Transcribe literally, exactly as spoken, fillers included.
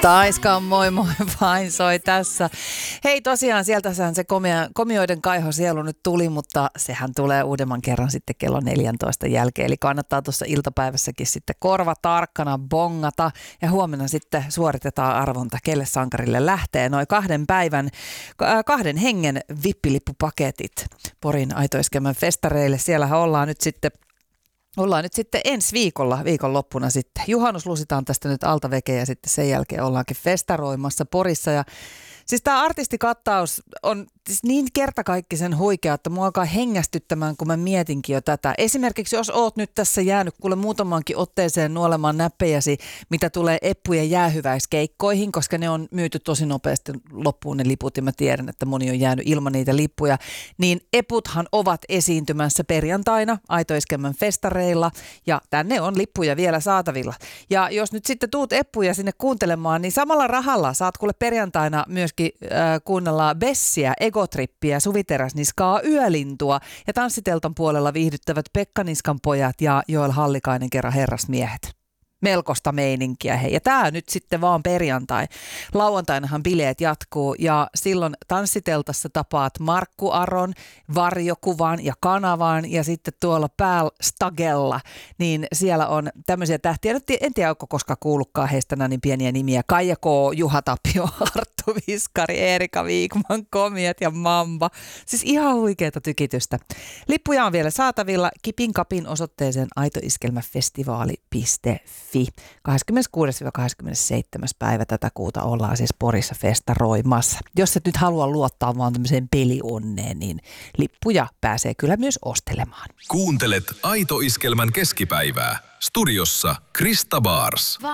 Taiska on moi moi vain soi tässä. Hei tosiaan sieltähän se komia, komioiden kaiho sielu nyt tuli, mutta sehän tulee uudemman kerran sitten kello neljäntoista jälkeen. Eli kannattaa tuossa iltapäivässäkin sitten korva tarkkana bongata ja huomenna sitten suoritetaan arvonta, kelle sankarille lähtee. Noin kahden päivän, kahden hengen vippilippupaketit Porin Aitoiskemän festareille. Siellähän ollaan nyt sitten Ollaan nyt sitten ensi viikolla, viikonloppuna sitten. Juhannus lusitaan tästä nyt altavekeä ja sitten sen jälkeen ollaankin festaroimassa Porissa. Ja siis tämä artistikattaus on siis niin kertakaikkisen huikea, että mua alkaa hengästyttämään, kun mä mietinkin jo tätä. Esimerkiksi jos oot nyt tässä jäänyt kuule muutamankin otteeseen nuolemaan näppejäsi, mitä tulee Eppujen jäähyväiskeikkoihin, koska ne on myyty tosi nopeasti loppuun ne liput ja mä tiedän, että moni on jäänyt ilman niitä lippuja. Niin Eputhan ovat esiintymässä perjantaina Aitoiskemän festareilla ja tänne on lippuja vielä saatavilla. Ja jos nyt sitten tuut Eppuja sinne kuuntelemaan, niin samalla rahalla saat kuule perjantaina myöskin äh, kuunnella Bessiä, Egotrippiä, Suvi Teräsniskaa, Yölintua ja Tanssiteltan puolella viihdyttävät Pekka Niskan pojat ja Joel Hallikainen kerran herrasmiehet. Melkoista meininkiä hei. Ja tää nyt sitten vaan perjantai. Lauantainahan bileet jatkuu ja silloin Tanssiteltassa tapaat Markku Aron, Varjokuvan ja Kanavan ja sitten tuolla päällä Stagella, niin siellä on tämmöisiä tähtiä. Nyt en tiedä, onko koskaan kuullutkaan heistä niin pieniä nimiä. Kaija K, Juha Tapio, Arttu Viskari, Erika Viikman, Komiat ja Mamba. Siis ihan huikeata tykitystä. Lippuja on vielä saatavilla Kipin Kapin osoitteeseen aitoiskelmäfestivaali piste fi. kahdeskymmeneskuudes kahdeskymmenesseitsemäs päivä tätä kuuta ollaan siis Porissa festaroimassa. Jos et nyt halua luottaa vaan tämmöiseen pelionneen, niin lippuja pääsee kyllä myös ostelemaan. Kuuntelet Aito Iskelmän keskipäivää. Studiossa Krista Baars.